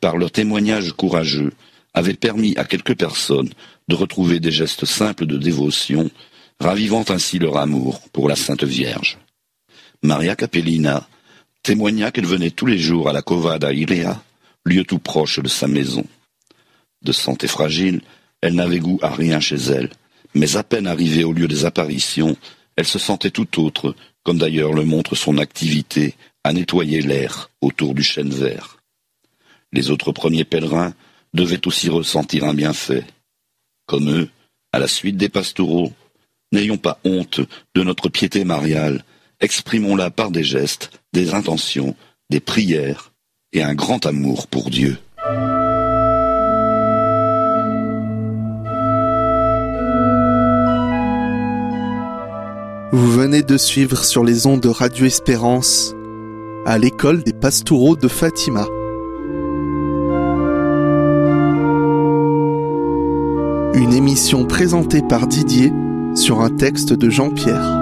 par leur témoignage courageux, avaient permis à quelques personnes de retrouver des gestes simples de dévotion, ravivant ainsi leur amour pour la Sainte Vierge. Maria Capellina témoigna qu'elle venait tous les jours à la Cova da Iria, lieu tout proche de sa maison. De santé fragile, elle n'avait goût à rien chez elle, mais à peine arrivée au lieu des apparitions, elle se sentait tout autre, comme d'ailleurs le montre son activité à nettoyer l'air autour du chêne vert. Les autres premiers pèlerins devaient aussi ressentir un bienfait. Comme eux, à la suite des pastoraux, n'ayons pas honte de notre piété mariale, exprimons-la par des gestes, des intentions, des prières et un grand amour pour Dieu. Vous venez de suivre sur les ondes de Radio Espérance à l'école des pastoraux de Fatima. Une émission présentée par Didier sur un texte de Jean-Pierre.